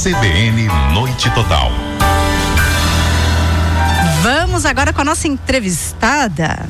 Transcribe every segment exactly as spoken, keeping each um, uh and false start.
C B N Noite Total. Vamos agora com a nossa entrevistada.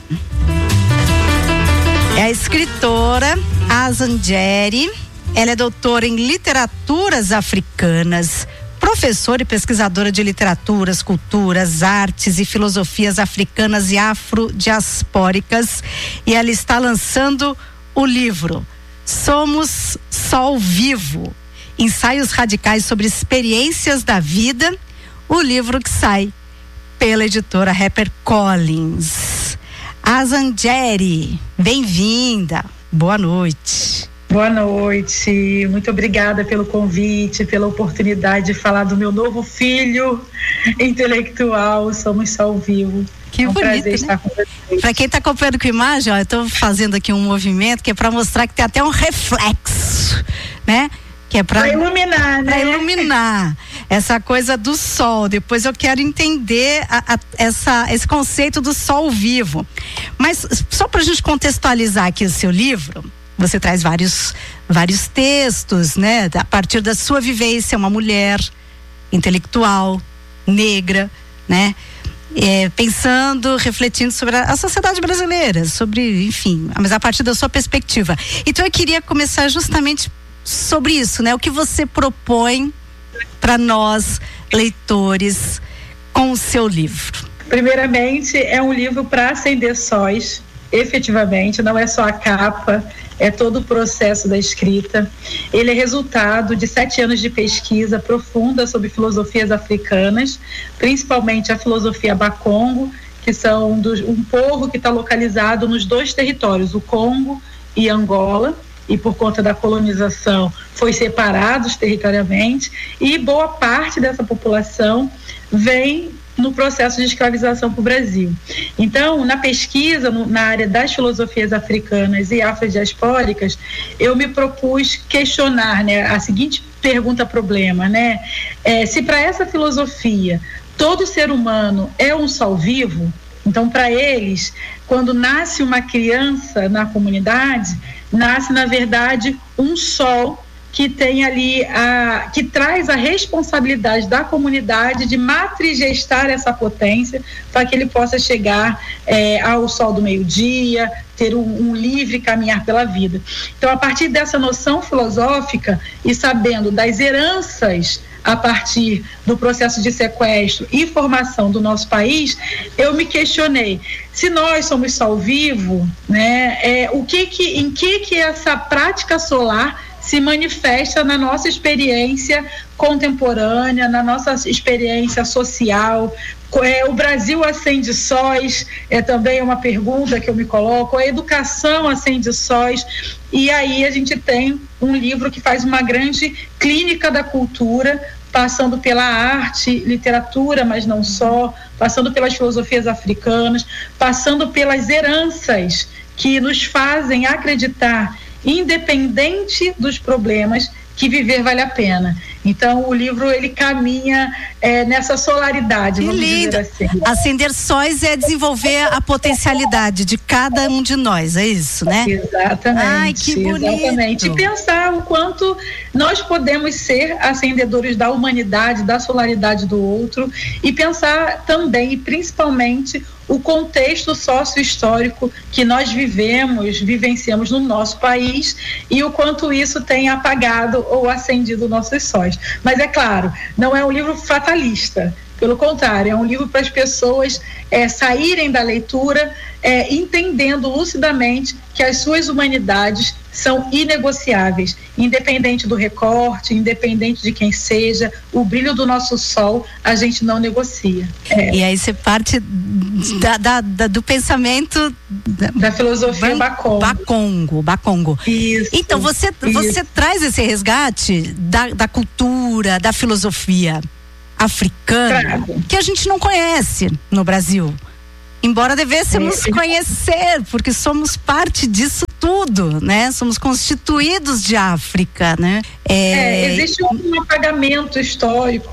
É a escritora Azanjeri. Ela é doutora em literaturas africanas, professora e pesquisadora de literaturas, culturas, artes e filosofias africanas e afrodiaspóricas. E ela está lançando o livro Somos Sol Vivo, ensaios radicais sobre experiências da vida, o livro que sai pela editora HarperCollins. Azanjeri, bem-vinda, boa noite. Boa noite, muito obrigada pelo convite, pela oportunidade de falar do meu novo filho intelectual, Somos Sol Vivo. Que é um bonito, prazer né? estar com vocês. Para quem está acompanhando com imagem, ó, eu estou fazendo aqui um movimento que é para mostrar que tem até um reflexo, né? Que é para iluminar, né? Para iluminar essa coisa do sol. Depois eu quero entender a, a, essa, esse conceito do sol vivo. Mas só para a gente contextualizar aqui o seu livro, você traz vários, vários textos, né? A partir da sua vivência, uma mulher intelectual, negra, né? É, pensando, refletindo sobre a, a sociedade brasileira, sobre, enfim, mas a partir da sua perspectiva. Então eu queria começar justamente sobre isso, né? O que você propõe para nós, leitores, com o seu livro? Primeiramente, é um livro para acender sóis, efetivamente, não é só a capa, é todo o processo da escrita. Ele é resultado de sete anos de pesquisa profunda sobre filosofias africanas, principalmente a filosofia Bakongo, que são um, dos, um povo que está localizado nos dois territórios, o Congo e Angola, e por conta da colonização foi separados territorialmente, e boa parte dessa população vem no processo de escravização para o Brasil. Então, na pesquisa, no, na área das filosofias africanas e afrodiaspóricas, eu me propus questionar, né, a seguinte pergunta-problema, né? É, se para essa filosofia todo ser humano é um sol vivo, então para eles, quando nasce uma criança na comunidade, nasce na verdade um sol que tem ali a, que traz a responsabilidade da comunidade de matrigestar essa potência para que ele possa chegar é, ao sol do meio-dia, ter um, um livre caminhar pela vida. Então, a partir dessa noção filosófica e sabendo das heranças a partir do processo de sequestro e formação do nosso país, eu me questionei, se nós somos sol vivo, né, é, o que que, em que que essa prática solar se manifesta na nossa experiência contemporânea, na nossa experiência social. É, o Brasil acende sóis, é também uma pergunta que eu me coloco, a educação acende sóis, e aí a gente tem um livro que faz uma grande clínica da cultura, passando pela arte, literatura, mas não só, passando pelas filosofias africanas, passando pelas heranças que nos fazem acreditar, independente dos problemas, que viver vale a pena. Então o livro ele caminha é, nessa solaridade, vamos dizer assim. Acender sóis é desenvolver a potencialidade de cada um de nós, é isso, né? Exatamente. Ai, que bonito. Exatamente. E pensar o quanto nós podemos ser acendedores da humanidade, da solaridade do outro, e pensar também e principalmente o contexto sócio-histórico que nós vivemos, vivenciamos no nosso país, e o quanto isso tem apagado ou acendido nossos sóis. Mas é claro, não é um livro fatalista, pelo contrário, é um livro para as pessoas é, saírem da leitura é, entendendo lucidamente que as suas humanidades são inegociáveis, independente do recorte, independente de quem seja, o brilho do nosso sol a gente não negocia. É. E aí você parte da, da, da, do pensamento da, da filosofia Bakongo. Bakongo, Bakongo. Isso, então você, isso. você traz esse resgate da, da cultura, da filosofia africana, Trago. que a gente não conhece no Brasil. Embora devêssemos é. conhecer, porque somos parte disso tudo, né? Somos constituídos de África, né? É, é existe um apagamento histórico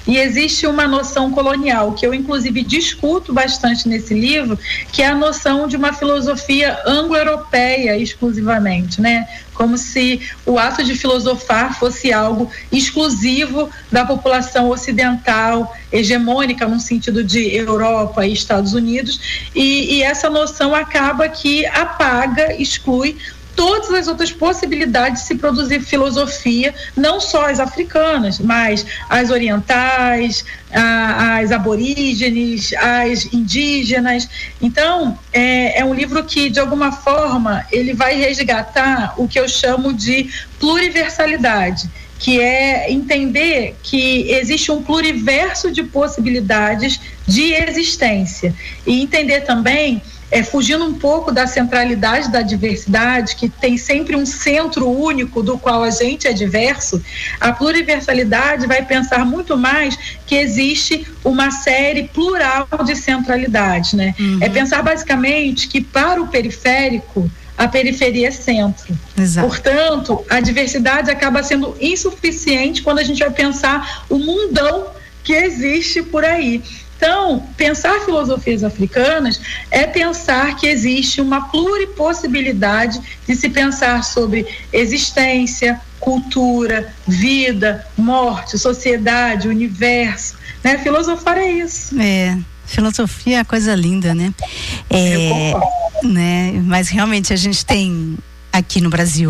E existe uma noção colonial, que eu inclusive discuto bastante nesse livro, que é a noção de uma filosofia anglo-europeia exclusivamente, né? Como se o ato de filosofar fosse algo exclusivo da população ocidental, hegemônica no sentido de Europa e Estados Unidos, e, e essa noção acaba que apaga, exclui todas as outras possibilidades de se produzir filosofia, não só as africanas, mas as orientais, a, as aborígenes, as indígenas. Então, é, é um livro que, de alguma forma, ele vai resgatar o que eu chamo de pluriversalidade, que é entender que existe um pluriverso de possibilidades de existência, e entender também, É, fugindo um pouco da centralidade da diversidade, que tem sempre um centro único do qual a gente é diverso, a pluriversalidade vai pensar muito mais que existe uma série plural de centralidades, né? Uhum. É pensar basicamente que para o periférico, a periferia é centro. Exato. Portanto, a diversidade acaba sendo insuficiente quando a gente vai pensar o mundão que existe por aí. Então, pensar filosofias africanas é pensar que existe uma pluripossibilidade de se pensar sobre existência, cultura, vida, morte, sociedade, universo, né? Filosofar é isso. É, filosofia é coisa linda, né? É, né? Mas realmente a gente tem aqui no Brasil,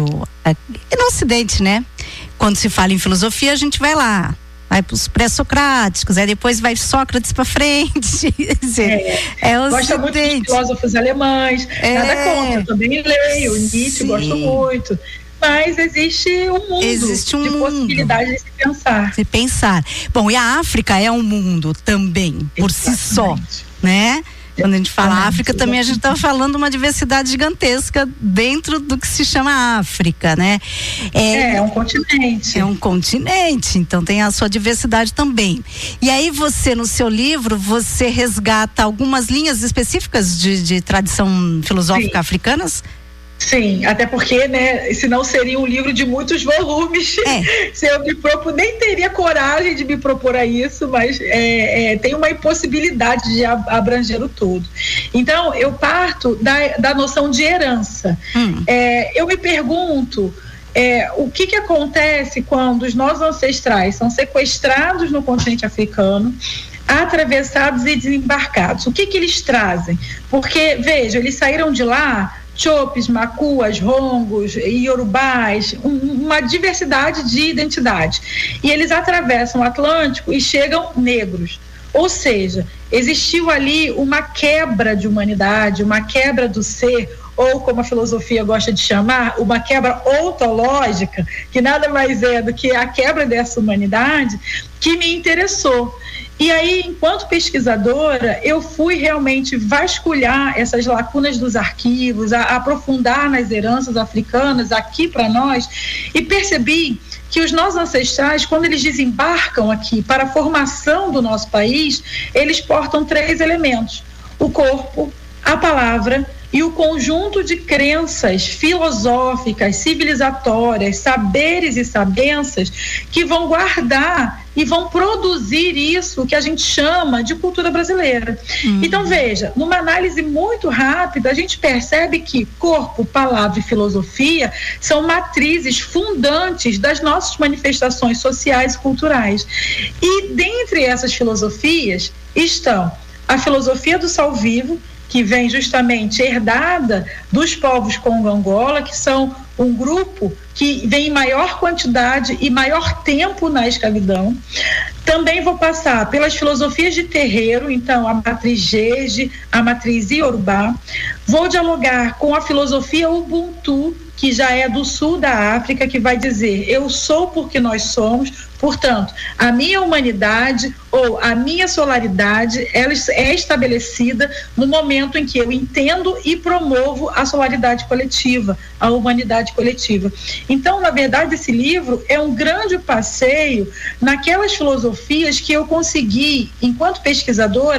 e no Ocidente, né? Quando se fala em filosofia, a gente vai lá, vai para os pré-socráticos, aí depois vai Sócrates para frente. É, é o gosta muito de filósofos alemães, é, nada contra, também leio, Nietzsche, sim, gosto muito. Mas existe um mundo existe um de mundo possibilidades de se pensar. Se pensar. Bom, e a África é um mundo também, por Exatamente. si só, né? Quando a gente fala ah, África, sim, também a gente está falando de uma diversidade gigantesca dentro do que se chama África, né? É, é um continente. É um continente, então tem a sua diversidade também. E aí você, no seu livro, você resgata algumas linhas específicas de, de tradição filosófica sim. africanas? Sim, até porque, né, senão seria um livro de muitos volumes. É. Se eu me propor, nem teria coragem de me propor a isso, mas é, é, tem uma impossibilidade de abranger o todo. Então, eu parto da, da noção de herança. Hum. É, eu me pergunto, é, o que que acontece quando os nossos ancestrais são sequestrados no continente africano, atravessados e desembarcados? O que que eles trazem? Porque, veja, eles saíram de lá Chopes, Macuas, Rongos, Iorubás, um, uma diversidade de identidade. E eles atravessam o Atlântico e chegam negros. Ou seja, existiu ali uma quebra de humanidade, uma quebra do ser, ou como a filosofia gosta de chamar, uma quebra ontológica, que nada mais é do que a quebra dessa humanidade, que me interessou. E aí, enquanto pesquisadora, eu fui realmente vasculhar essas lacunas dos arquivos, a, a aprofundar nas heranças africanas aqui para nós, e percebi que os nossos ancestrais, quando eles desembarcam aqui para a formação do nosso país, eles portam três elementos: o corpo, a palavra e o conjunto de crenças filosóficas, civilizatórias, saberes e sabenças que vão guardar e vão produzir isso que a gente chama de cultura brasileira. Uhum. Então, veja, numa análise muito rápida, a gente percebe que corpo, palavra e filosofia são matrizes fundantes das nossas manifestações sociais e culturais. E dentre essas filosofias estão a filosofia do sal vivo, que vem justamente herdada dos povos Congo-Angola, que são um grupo que vem em maior quantidade e maior tempo na escravidão. Também vou passar pelas filosofias de terreiro, então a matriz Jeje, a matriz Iorubá. Vou dialogar com a filosofia Ubuntu, que já é do sul da África, que vai dizer: eu sou porque nós somos. Portanto, a minha humanidade ou a minha solaridade, ela é estabelecida no momento em que eu entendo e promovo a solaridade coletiva, a humanidade coletiva. Então, na verdade, esse livro é um grande passeio naquelas filosofias que eu consegui, enquanto pesquisadora,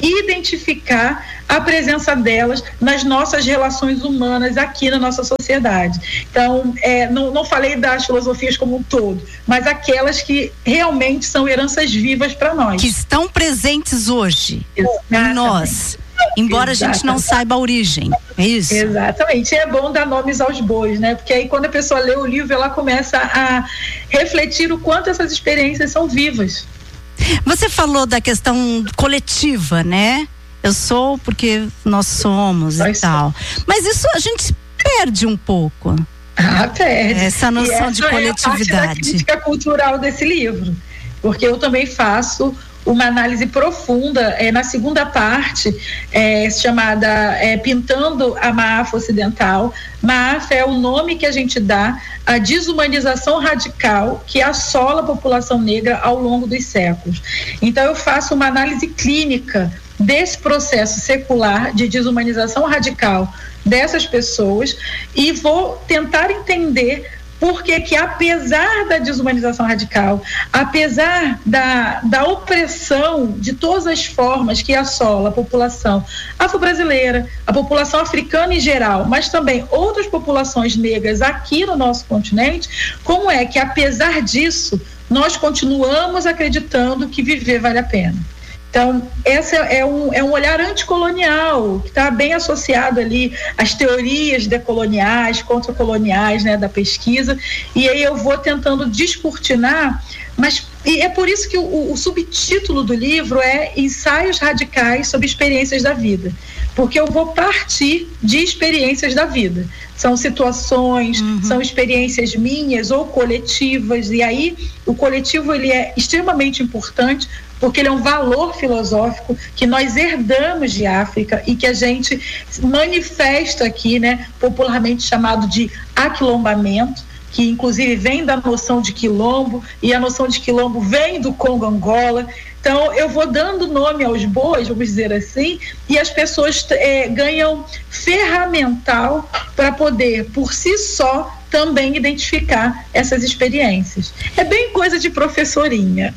identificar a presença delas nas nossas relações humanas aqui na nossa sociedade. Então, é, não, não falei das filosofias como um todo, mas aquelas que realmente são heranças vivas para nós. Que estão presentes hoje Exatamente. Em nós, embora Exatamente. A gente não saiba a origem, é isso? Exatamente, é bom dar nomes aos bois, né? Porque aí quando a pessoa lê o livro, ela começa a refletir o quanto essas experiências são vivas. Você falou da questão coletiva, né? Eu sou porque nós somos nós e tal. Somos. Mas isso a gente perde um pouco. Ah, perde. Essa noção essa de coletividade. É a parte da crítica cultural desse livro. Porque eu também faço uma análise profunda é, na segunda parte, é, chamada é, Pintando a Máfia Ocidental. Máfia é o nome que a gente dá à desumanização radical que assola a população negra ao longo dos séculos. Então eu faço uma análise clínica desse processo secular de desumanização radical dessas pessoas e vou tentar entender por que que, apesar da desumanização radical, apesar da, da opressão de todas as formas que assola a população afro-brasileira, a população africana em geral, mas também outras populações negras aqui no nosso continente, como é que, apesar disso, nós continuamos acreditando que viver vale a pena. Então, esse é um, é um olhar anticolonial, que está bem associado ali às teorias decoloniais, contracoloniais, né, da pesquisa, e aí eu vou tentando descortinar, mas e é por isso que o, o subtítulo do livro é Ensaios Radicais sobre Experiências da Vida, porque eu vou partir de experiências da vida. São situações, uhum. são experiências minhas ou coletivas, e aí o coletivo ele é extremamente importante, porque ele é um valor filosófico que nós herdamos de África e que a gente manifesta aqui, né, popularmente chamado de aquilombamento, que inclusive vem da noção de quilombo, e a noção de quilombo vem do Congo Angola. Então eu vou dando nome aos bois, vamos dizer assim, e as pessoas é, ganham ferramental para poder, por si só, também identificar essas experiências. É bem coisa de professorinha.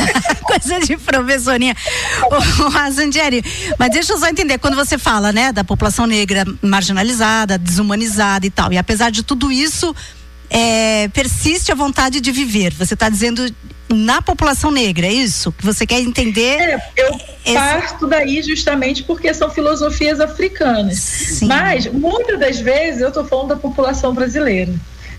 Coisa de professorinha. Ô, Zandieri, mas deixa eu só entender, quando você fala, né, da população negra marginalizada, desumanizada e tal, e apesar de tudo isso, é, persiste a vontade de viver. Você está dizendo na população negra, é isso? Que você quer entender? É, eu esse... parto daí justamente porque são filosofias africanas. Sim. Mas, muitas das vezes, eu estou falando da população brasileira.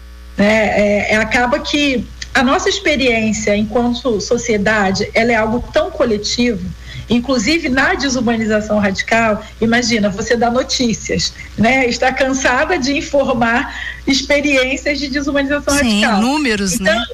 É, é, acaba que a nossa experiência enquanto sociedade, ela é algo tão coletivo, inclusive na desumanização radical. Imagina, você dá notícias, né? Está cansada de informar experiências de desumanização Sim, radical. Números, então, né?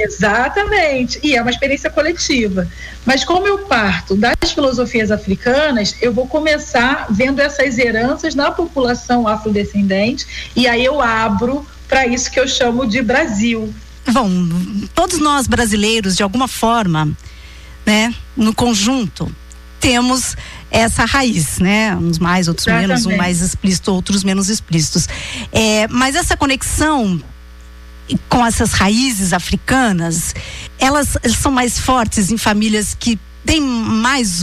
Exatamente, e é uma experiência coletiva. Mas como eu parto das filosofias africanas, eu vou começar vendo essas heranças na população afrodescendente, e aí eu abro para isso que eu chamo de Brasil. Bom, todos nós brasileiros, de alguma forma, né, no conjunto, temos essa raiz, né? Uns mais, outros Exatamente. menos, um mais explícito, outros menos explícitos. É, mas essa conexão com essas raízes africanas, elas, elas são mais fortes em famílias que têm mais,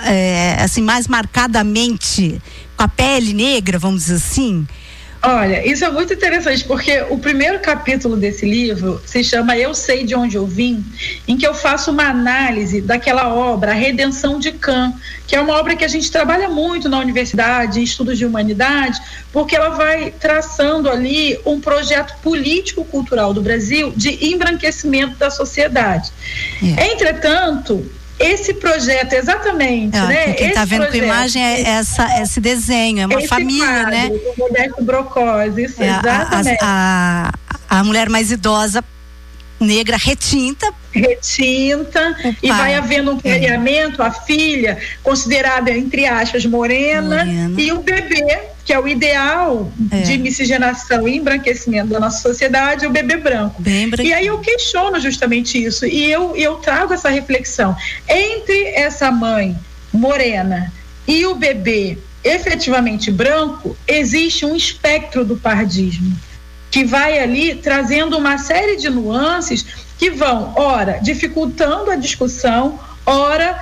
é, assim, mais marcadamente com a pele negra, vamos dizer assim? Olha, isso é muito interessante, porque o primeiro capítulo desse livro se chama Eu Sei de Onde Eu Vim, em que eu faço uma análise daquela obra, A Redenção de Cã, que é uma obra que a gente trabalha muito na universidade, em estudos de humanidade, porque ela vai traçando ali um projeto político-cultural do Brasil de embranquecimento da sociedade. É. Entretanto, esse projeto, exatamente, ah, né? Quem está vendo projeto, com imagem é essa, esse desenho, é uma esse família, quadro, né? O Modesto Brocose, isso, é, exatamente. A, a, a mulher mais idosa, negra, retinta. Retinta, e vai havendo um clareamento, é. a filha, considerada, entre aspas, morena, morena, e o bebê, que é o ideal é. de miscigenação e embranquecimento da nossa sociedade, o bebê branco. E aí eu questiono justamente isso, e eu, eu trago essa reflexão. Entre essa mãe morena e o bebê efetivamente branco, existe um espectro do pardismo, que vai ali trazendo uma série de nuances que vão, ora, dificultando a discussão, ora,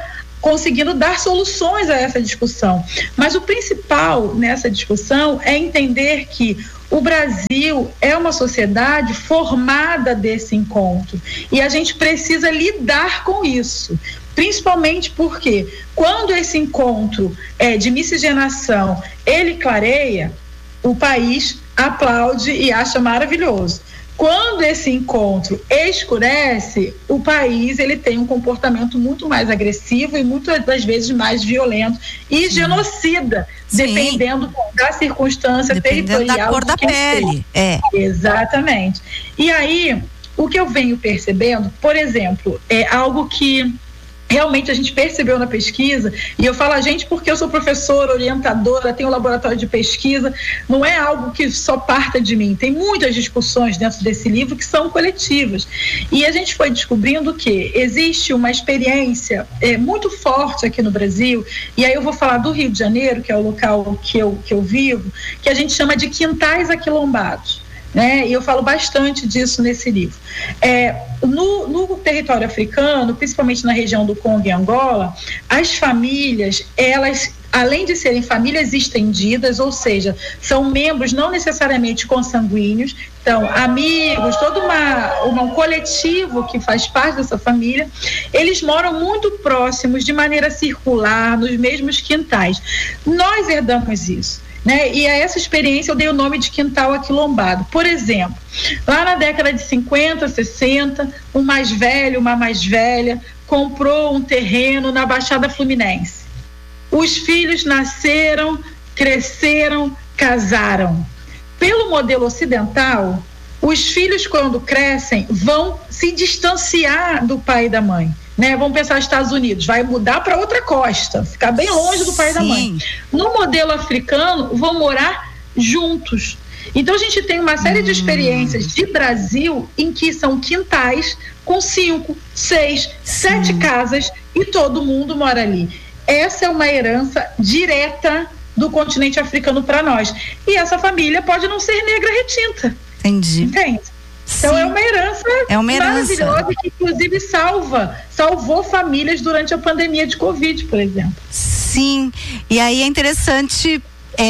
conseguindo dar soluções a essa discussão. Mas o principal nessa discussão é entender que o Brasil é uma sociedade formada desse encontro e a gente precisa lidar com isso, principalmente porque quando esse encontro é, de miscigenação ele clareia, o país aplaude e acha maravilhoso. Quando esse encontro escurece, o país ele tem um comportamento muito mais agressivo e muitas das vezes mais violento e Sim. genocida, Sim. dependendo da circunstância dependendo territorial. Da cor da pele. É. Exatamente. E aí, o que eu venho percebendo, por exemplo, é algo que realmente a gente percebeu na pesquisa, e eu falo a gente porque eu sou professora, orientadora, tenho um laboratório de pesquisa, não é algo que só parta de mim, tem muitas discussões dentro desse livro que são coletivas, e a gente foi descobrindo que existe uma experiência é, muito forte aqui no Brasil, e aí eu vou falar do Rio de Janeiro, que é o local que eu, que eu vivo, que a gente chama de quintais aquilombados. Né? E eu falo bastante disso nesse livro. É, no, no território africano, principalmente na região do Congo e Angola, as famílias, elas, além de serem famílias estendidas, ou seja, são membros não necessariamente consanguíneos, então, amigos, todo uma, uma, um coletivo que faz parte dessa família, eles moram muito próximos, de maneira circular, nos mesmos quintais. Nós herdamos isso. Né? E a essa experiência eu dei o nome de quintal aquilombado. Por exemplo, lá na década de cinquenta, sessenta, um mais velho, uma mais velha, comprou um terreno na Baixada Fluminense. Os filhos nasceram, cresceram, casaram. Pelo modelo ocidental, os filhos, quando crescem, vão se distanciar do pai e da mãe. Né, vamos pensar nos Estados Unidos, vai mudar para outra costa, ficar bem longe do pai e da mãe. No modelo africano, vão morar juntos. Então a gente tem uma série hum. de experiências de Brasil em que são quintais com cinco, seis, Sim. sete casas e todo mundo mora ali. Essa é uma herança direta do continente africano para nós. E essa família pode não ser negra retinta. Entendi. Entende? Então Sim. é uma herança é uma herança. maravilhosa que inclusive salva, salvou famílias durante a pandemia de Covid, por exemplo. Sim, e aí é interessante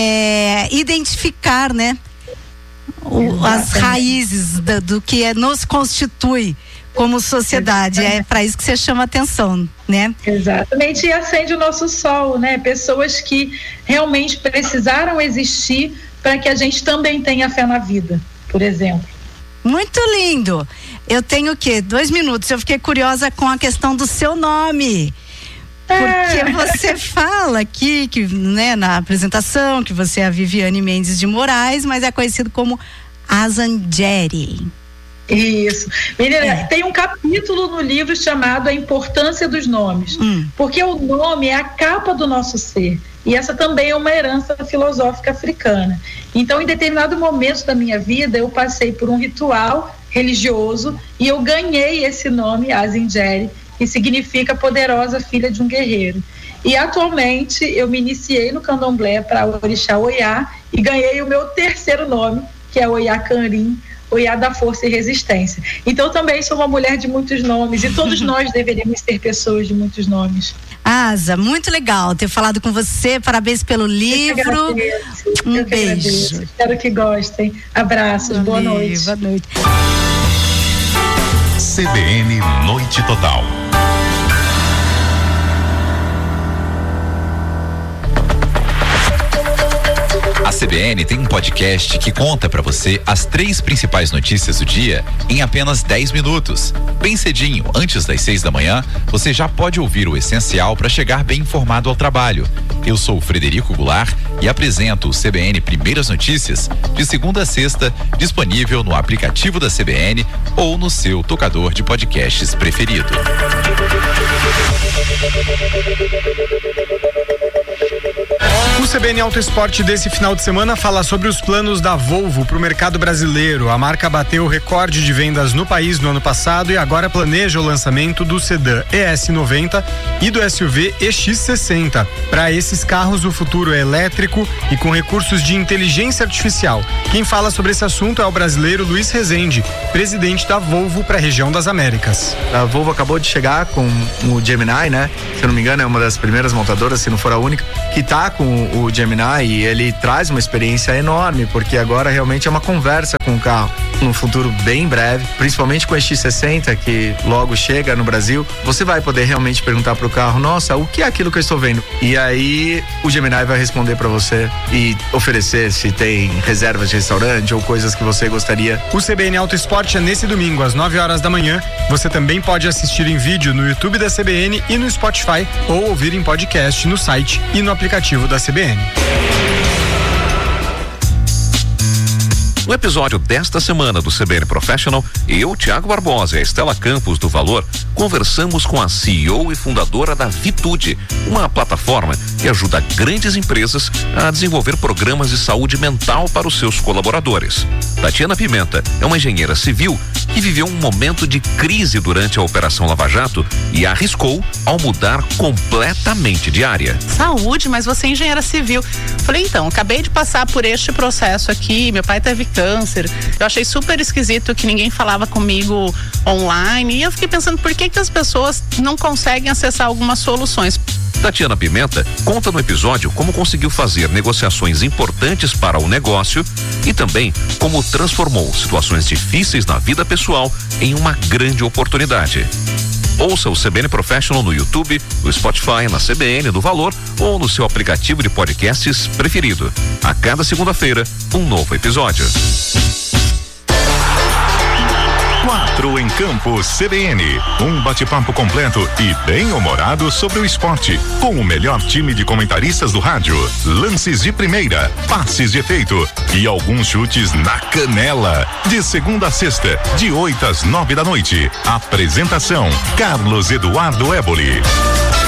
é, identificar, né, o, as raízes do, do que é, nos constitui como sociedade. Exatamente. É para isso que você chama atenção, né? Exatamente, e acende o nosso sol, né? Pessoas que realmente precisaram existir para que a gente também tenha fé na vida, por exemplo. Muito lindo. Eu tenho o quê? Dois minutos. Eu fiquei curiosa com a questão do seu nome. Porque você fala aqui, que, né, na apresentação, que você é a Viviane Mendes de Moraes, mas é conhecido como Azangeri. Isso. Menina, é. Tem um capítulo no livro chamado A Importância dos Nomes. Hum. Porque o nome é a capa do nosso ser. E essa também é uma herança filosófica africana. Então, em determinado momento da minha vida, eu passei por um ritual religioso e eu ganhei esse nome, Azangeri, que significa poderosa filha de um guerreiro. E atualmente eu me iniciei no candomblé para o orixá Oiá e ganhei o meu terceiro nome, que é Oiá Canrim, Oiá da força e resistência. Então também sou uma mulher de muitos nomes e todos nós deveríamos ser pessoas de muitos nomes. Asa, muito legal ter falado com você, parabéns pelo livro. Um Eu beijo. Espero que gostem. Abraços, boa noite. Boa noite. C B N Noite Total. A C B N tem um podcast que conta pra você as três principais notícias do dia em apenas dez minutos. Bem cedinho, antes das seis da manhã, você já pode ouvir o essencial para chegar bem informado ao trabalho. Eu sou o Frederico Goulart e apresento o C B N Primeiras Notícias de segunda a sexta, disponível no aplicativo da C B N ou no seu tocador de podcasts preferido. O C B N Auto Esporte desse final de semana fala sobre os planos da Volvo para o mercado brasileiro. A marca bateu o recorde de vendas no país no ano passado e agora planeja o lançamento do sedã E S noventa e do S U V E X sessenta. Para esses carros, o futuro é elétrico e com recursos de inteligência artificial. Quem fala sobre esse assunto é o brasileiro Luiz Rezende, presidente da Volvo para a região das Américas. A Volvo acabou de chegar com o Gemini, né? Se eu não me engano, é uma das primeiras montadoras, se não for a única, que tá com o Gemini, e ele traz uma experiência enorme, porque agora realmente é uma conversa com o carro. No futuro bem breve, principalmente com o E X sessenta, que logo chega no Brasil, você vai poder realmente perguntar pro carro: nossa, o que é aquilo que eu estou vendo? E aí o Gemini vai responder para você e oferecer se tem reservas de restaurante ou coisas que você gostaria. O C B N Auto Esporte é nesse domingo às nove horas da manhã. Você também pode assistir em vídeo no YouTube da C B N e no Spotify, ou ouvir em podcast no site e no aplicativo da C B N. No episódio desta semana do C B N Professional, eu, Tiago Barbosa e a Estela Campos do Valor, conversamos com a C E O e fundadora da Vitude, uma plataforma que ajuda grandes empresas a desenvolver programas de saúde mental para os seus colaboradores. Tatiana Pimenta é uma engenheira civil que viveu um momento de crise durante a Operação Lava Jato e arriscou ao mudar completamente de área. Saúde, mas você é engenheira civil. Falei, então, acabei de passar por este processo aqui, meu pai teve câncer, eu achei super esquisito que ninguém falava comigo online, e eu fiquei pensando por que que as pessoas não conseguem acessar algumas soluções. Tatiana Pimenta conta no episódio como conseguiu fazer negociações importantes para o negócio e também como transformou situações difíceis na vida pessoal em uma grande oportunidade. Ouça o C B N Professional no YouTube, no Spotify, na C B N do Valor ou no seu aplicativo de podcasts preferido. A cada segunda-feira, um novo episódio. Quatro em Campo C B N, um bate-papo completo e bem humorado sobre o esporte, com o melhor time de comentaristas do rádio, lances de primeira, passes de efeito e alguns chutes na canela. De segunda a sexta, de oito às nove da noite. Apresentação: Carlos Eduardo Éboli.